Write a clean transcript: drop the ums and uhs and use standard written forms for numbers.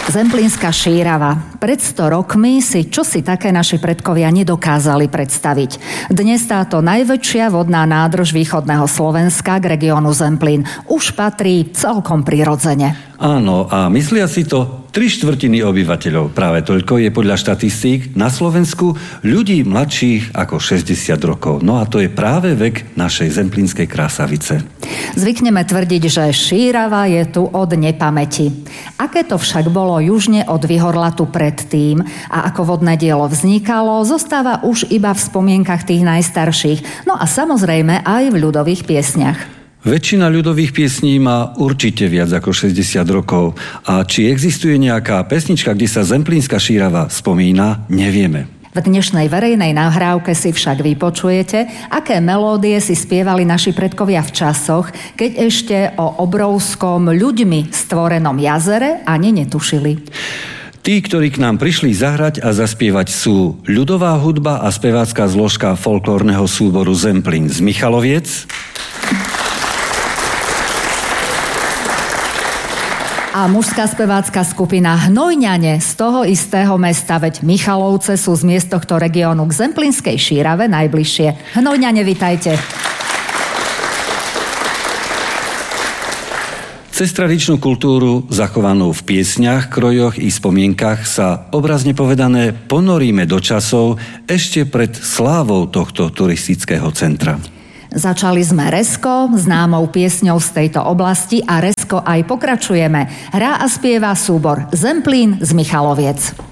Zemplínska šírava. Pred 100 rokmi si čosi také naši predkovia nedokázali predstaviť. Dnes táto najväčšia vodná nádrž východného Slovenska k regiónu Zemplín už patrí celkom prirodzene. Áno, a myslia si to 3/4 obyvateľov. Práve toľko je podľa štatistík na Slovensku ľudí mladších ako 60 rokov. No a to je práve vek našej zemplínskej krásavice. Zvykneme tvrdiť, že šírava je tu od nepamäti. Aké to však bolo južne od Vyhorlatu predtým a ako vodné dielo vznikalo, zostáva už iba v spomienkach tých najstarších, no a samozrejme aj v ľudových piesňach. Väčšina ľudových piesní má určite viac ako 60 rokov a či existuje nejaká pesnička, kde sa zemplínska šírava spomína, nevieme. V dnešnej verejnej nahrávke si však vypočujete, aké melódie si spievali naši predkovia v časoch, keď ešte o obrovskom ľuďmi stvorenom jazere ani netušili. Tí, ktorí k nám prišli zahrať a zaspievať, sú ľudová hudba a spevácka zložka folklórneho súboru Zemplín z Michaloviec a mužská spevácka skupina Hnojňane z toho istého mesta, veď Michalovce sú z miest tohto regiónu k Zemplínskej šírave najbližšie. Hnojňane, vitajte. Cez tradičnú kultúru, zachovanú v piesňach, krojoch i spomienkach, sa obrazne povedané ponoríme do časov ešte pred slávou tohto turistického centra. Začali sme Resko, známou piesňou z tejto oblasti, a Resko aj pokračujeme. Hrá a spieva súbor Zemplín z Michaloviec.